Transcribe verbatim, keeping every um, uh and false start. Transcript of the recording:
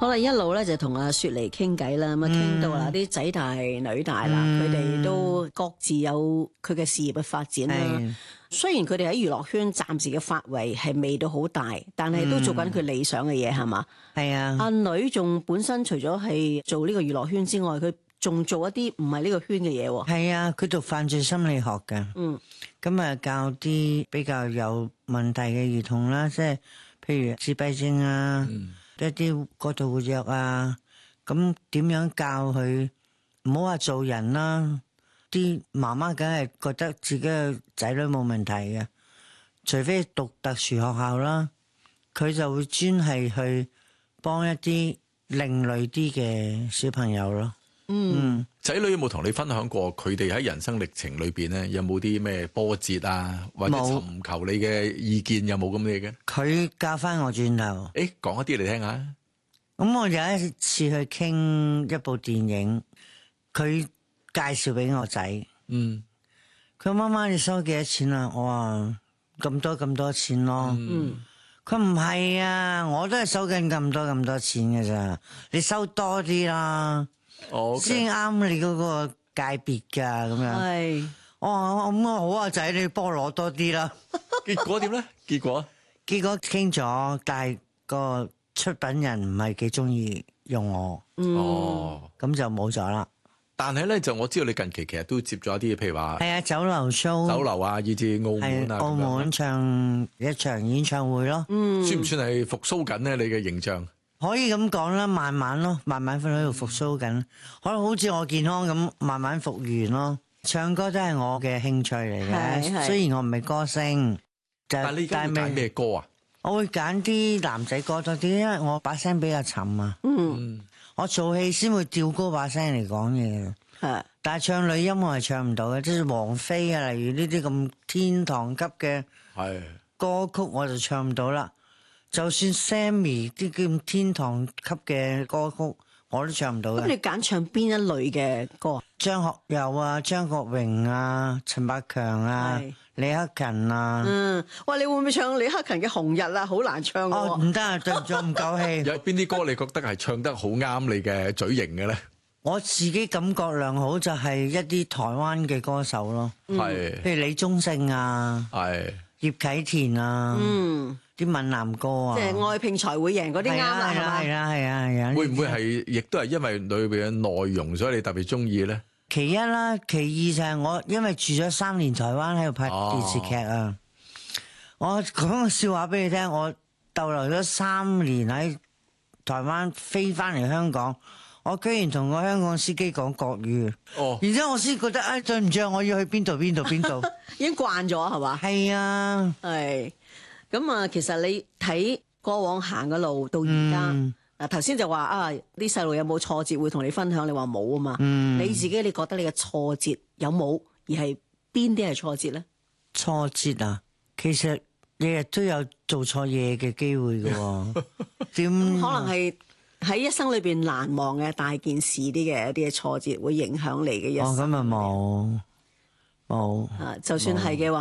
好啦，一路咧就同阿雪梨傾偈啦，咁啊傾到啦啲仔大女大啦，佢哋、嗯、都各自有佢嘅事業嘅發展啦。是雖然佢哋喺娛樂圈暫時嘅發圍係未到好大，但係都做緊佢理想嘅嘢，係嘛？係啊。阿女仲本身除咗係做呢個娛樂圈之外，佢仲做一啲唔係呢個圈嘅嘢喎。係啊，佢讀犯罪心理學嘅。嗯。咁啊，教啲比較有問題嘅兒童啦，即係譬如自閉症啊，嗯、一啲過度活躍啊，咁點樣教佢？唔好話做人啦。啲媽媽梗係覺得自己嘅仔女冇問題嘅，除非讀特殊學校啦，佢就會專係去幫一啲另類啲嘅小朋友咯。嗯， 仔女有冇同你分享過佢哋喺人生歷程裏邊咧，有冇啲咩波折啊，或者尋求你嘅意見有冇咁嘅嘢嘅？ 佢教翻我轉頭， 誒，講一啲嚟聽下。 咁我有一次去傾一部電影，佢介紹俾我仔，嗯，佢話媽媽你收幾多錢啊？我話咁多咁多錢咯，嗯，佢唔係啊，我都係收緊咁多咁多錢嘅咋，你收多啲啦，哦，先啱你嗰個界別噶咁樣，係，我話咁啊好啊仔，你幫我攞多啲啦， 結果點咧？結果結果傾咗，但係個出品人唔係幾中意用我，哦，咁就冇咗啦。 但係咧，就我知道你近期其實都接咗一啲，譬如話係啊，酒樓 show、 酒樓啊，以至澳門啊， 澳門唱一場演唱會咯。 嗯，算唔算係復甦緊咧？你嘅形象可以咁講啦，慢慢咯，慢慢喺度復甦緊，可能好似我健康咁，慢慢復原咯。唱歌都係我嘅興趣嚟嘅，雖然我唔係歌星， 但係你而家會揀咩歌啊？ 我會揀啲男仔歌多啲，因為我把聲比較沉啊。嗯。我做戲先會調高把聲嚟講嘢，係，但係唱女音我係唱唔到嘅，即係王菲啊，例如呢啲咁天堂級嘅歌曲我就唱唔到啦。就算 Sammy 啲咁天堂級嘅歌曲我都唱唔到嘅。咁你揀唱邊一類嘅歌？張學友啊、張國榮啊、陳百強啊、李克勤啊。嗯，哇！你會唔會唱李克勤嘅《紅日》啊？好難唱喎。哦，唔得啊，對唔住，唔夠氣。 有邊啲歌你覺得係唱得好啱你嘅嘴型嘅咧？ 我自己感覺良好就係一啲台灣嘅歌手咯，係，譬如李宗盛啊，係，葉啟田啊，嗯，啲閩南歌啊，即係愛拼才會贏嗰啲啱啦，係嘛？係啊，係啊，係啊。 會唔會係亦都係因為裏邊嘅內容，所以你特別中意咧？ 其一啦，其二就係我因為住咗三年台灣喺度拍電視劇啊，我講個笑話俾你聽，我逗留咗三年喺台灣，飛翻嚟香港。我居然同個香港司機講國語，哦，然之後我先覺得啊，對唔住，我要去邊度邊度邊度，已經慣咗係嘛？係啊，係。咁啊，其實你睇過往行嘅路到而家，嗱頭先就話啊，啲細路有冇挫折會同你分享？你話冇啊嘛？嗯，你自己你覺得你嘅挫折有冇？而係邊啲係挫折咧？挫折啊，其實日日都有做錯嘢嘅機會嘅喎，點可能係？喺一生裏邊難忘嘅大件事啲嘅一啲嘅挫折會影響你嘅一生。哦，咁啊冇冇啊，就算係嘅話。